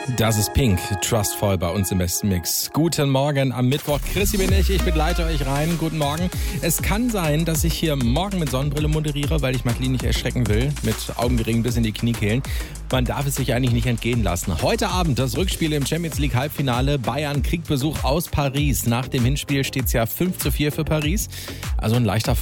Das ist Pink, Trustful bei uns im besten Mix. Guten Morgen am Mittwoch. Chrissy bin ich begleite euch rein. Guten Morgen. Es kann sein, dass ich hier morgen mit Sonnenbrille moderiere, weil ich Madeline nicht erschrecken will, mit Augenringen bis in die Kniekehlen. Man darf es sich eigentlich nicht entgehen lassen. Heute Abend das Rückspiel im Champions League Halbfinale. Bayern kriegt Besuch aus Paris. Nach dem Hinspiel steht es ja 5:4 für Paris. Also ein leichter